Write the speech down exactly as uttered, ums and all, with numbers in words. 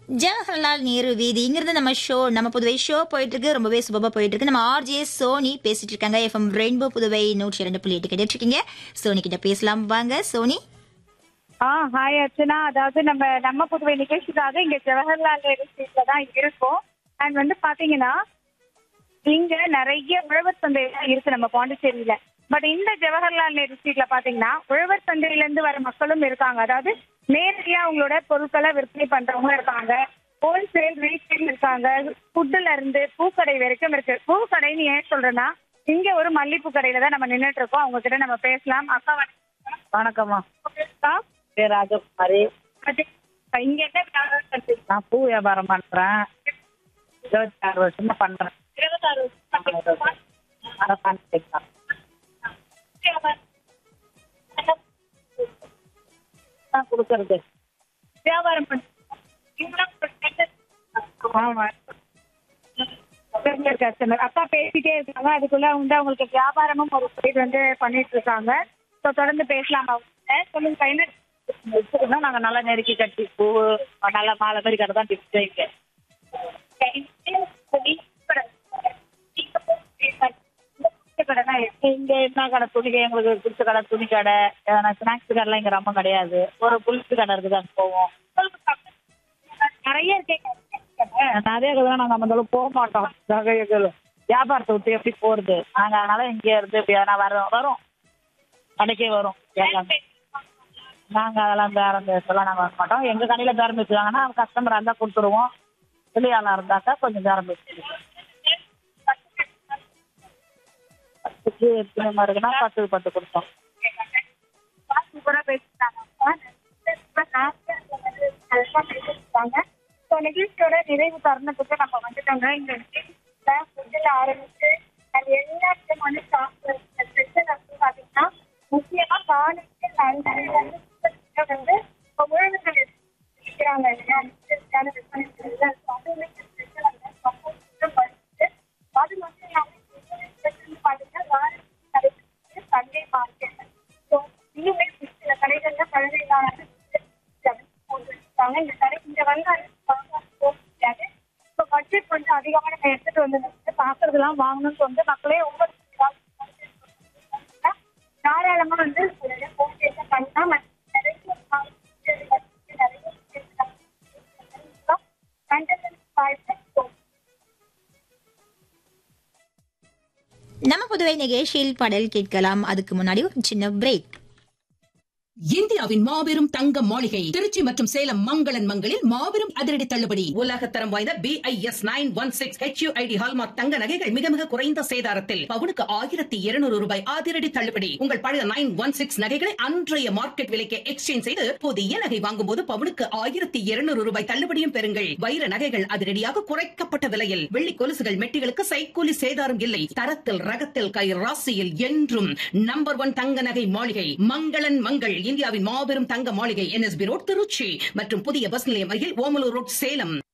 ஜவஹர்லால் நேரு வீதி இங்கிருந்து நம்ம ஷோ நம்ம புதுவை ஷோ போயிட்டு இருக்கு. ரொம்பவே சுபமா போயிட்டு இருக்கு. நம்ம ஆர்ஜே சோனி பேசிட்டு இருக்காங்க. எஃப்எம் ரெயின்போ புதுவை நூற்றி இரண்டு புள்ளி எட்டு கேட்டுட்டு இருக்கீங்க. சோனி கிட்ட பேசலாம் வாங்க. சோனி. ஆ ஹாய் அர்ச்சனா. அதாவது நம்ம நம்ம புதுவை நிகழ்ச்சிக்காக இங்க ஜவஹர்லால் நேரு ஸ்ட்ரீட்ல தான் இருக்கோம். அண்ட் வந்து பாத்தீங்கன்னா இங்க நிறைய உழவர் சந்தை இருக்கு நம்ம பாண்டிச்சேரியில. பட் இந்த ஜவஹர்லால் நேரு ஸ்ட்ரீட்ல பாத்தீங்கன்னா உழவர் சந்தையில இருந்து வர மக்களும் இருக்காங்க. அதாவது நேரடியா அவங்களோட பொருட்களை விற்பனை பண்றவங்க இருக்காங்க, ஹோல்சேல் ரீட்டைல் இருக்காங்க, ஃபுட்டுல இருந்து பூக்கடை வரைக்கும் இருக்கு. பூக்கடைன்னு ஏன் சொல்றேன்னா இங்க ஒரு மல்லிப்பூ கடையில தான் நம்ம நின்றுட்டு இருக்கோம். அவங்க கிட்ட நம்ம பேசலாம். அக்கா வணக்கம்மா. அக்கா பேர் ராஜகுமாரி. இங்க என்ன வியாபாரம் பண்றீங்க? நான் பூ வியாபாரம் பண்றேன். இருபத்தி ஆறு வருஷமா பண்றேன். இருபத்தாறு அரசாங்கம் கொடுக்கறது வியாபாரம் பண்றீங்க. ஆமா. அக்கா பேசிட்டே இருக்காங்க. அதுக்குள்ள வந்து அவங்களுக்கு வியாபாரமும் ஒரு சைடு வந்து பண்ணிட்டு இருக்காங்க. ஸோ தொடர்ந்து பேசலாம். அவங்க சொல்லுங்க என்ன வச்சுக்கணும். நாங்க நல்லா நெருக்கி கட்டி பூ நல்லா மாலை மாதிரி கடை தான் டிப்ஸ் வைக்க. இங்க என்ன கடை துணி எங்களுக்கு பிடிச்ச கடை துணி கடை, ஸ்நாக்ஸ் கடைலாம் இங்க ரொம்ப கிடையாது. ஒரு புளிச்சு கடை இருக்குது, அங்கே போவோம். நிறைய இருக்கேன். நிறைய கதை நாங்க அந்த அளவுக்கு போக மாட்டோம். வியாபாரத்தை விட்டு எப்படி போறது நாங்க, அதனால இங்க இருந்து நான் வரோம் வரோம் கடைக்கே வரும். நாங்க அதெல்லாம் பேரம் பேசலாம் நாங்க வர மாட்டோம். எங்க கடையில பேரம் பேசுவாங்கன்னா கஸ்டமரா இருந்தா கொடுத்துருவோம். வெளியாளா இருந்தாக்கா கொஞ்சம் பேரம் பேசிடுவோம். பத்துக்கு எத்தனை மாதிரி இருக்குன்னா பத்துக்கு பத்து கொடுத்தோம். நிகழ்ச்சியோட நிறைவு தருணத்துக்கு நம்ம வந்துட்டோங்க. இந்த நிகழ்ச்சியில ஆரம்பிச்சு அது எல்லா விதமான ஸ்பெஷல் அப்படின்னு பாத்தீங்கன்னா முக்கியமா காலையில வந்து உழவுகள் இருக்கிறாங்க இல்லையா, அது மட்டும் இல்லாம பாத்தீங்கன்னா சண்டே மார்க்கெட். ஸோ இன்னுமே சில கடைகள்ல பழமையான இந்த கடை இங்க வந்து போக முடியாது. இப்போ பட்ஜெட் கொஞ்சம் அதிகமாக நம்ம எடுத்துட்டு வந்து பாக்குறதுலாம் வாங்கணும்னு வந்து மக்களே ஒவ்வொரு தாராளமா வந்து பண்ணா நம்ம புதுவை நிகழ்ச்சியில் பாடல் கேட்கலாம். அதுக்கு முன்னாடி ஒரு சின்ன பிரேக். இந்தியாவின் மாபெரும் தங்க மாளிகை திருச்சி மற்றும் சேலம் மங்களன் மங்களில் மாபெரும் அதிரடி தள்ளுபடி. உலகத்தரம் வாய்ந்த B I S nine one six H you I D hallmark தங்க நகைகள் மிக மிக குறைந்த சேதாரத்தில் பவுனுக்கு ஆயிரத்தி இருநூறு ரூபாய் அதிரடி தள்ளுபடி. உங்கள் பழைய நைன் ஒன் சிக்ஸ் நகைகளை அன்றைய மார்க்கெட் விலைக்கு எக்ஸ்சேஞ்ச் செய்து புதிய நகை வாங்கும் போது பவுனுக்கு ஆயிரத்தி இருநூறு ரூபாய் தள்ளுபடியும் பெறுங்கள். வைர நகைகள் அதிரடியாக குறைக்கப்பட்ட விலையில். வெள்ளி கொலுசுகள் மெட்டிகளுக்கு சைக்கூலி சேதாரம் இல்லை. தரத்தில் ரகத்தில் கை ராசியில் என்றும் நம்பர் ஒன் தங்க நகை மாளிகை மங்களன் மங்கள். இந்தியாவின் மாபெரும் தங்க மாளிகை N S B road Trichy மற்றும் புதிய பஸ் நிலையம் அருகில் ஓமலூர் ரோட் சேலம்.